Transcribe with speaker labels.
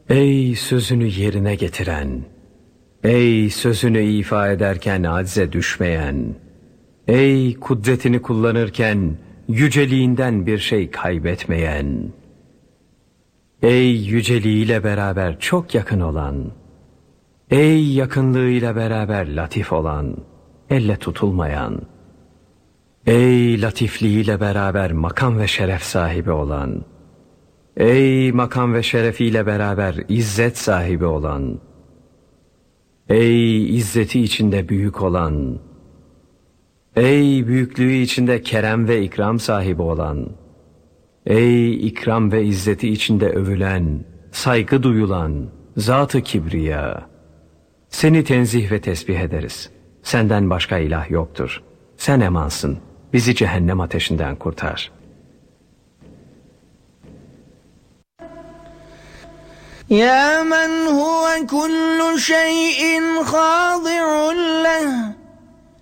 Speaker 1: Ey sözünü yerine getiren, ey sözünü ifa ederken acze düşmeyen, ey kudretini kullanırken yüceliğinden bir şey kaybetmeyen, ey yüceliğiyle beraber çok yakın olan, ey yakınlığıyla beraber latif olan, elle tutulmayan, ey latifliğiyle beraber makam ve şeref sahibi olan, ey makam ve şerefiyle beraber izzet sahibi olan, ey izzeti içinde büyük olan, ey büyüklüğü içinde kerem ve ikram sahibi olan, ey ikram ve izzeti içinde övülen, saygı duyulan, zat-ı kibriya, seni tenzih ve tesbih ederiz. Senden başka ilah yoktur. Sen emansın. Bizi cehennem ateşinden kurtar.
Speaker 2: Ya men huve kullu şeyin hadir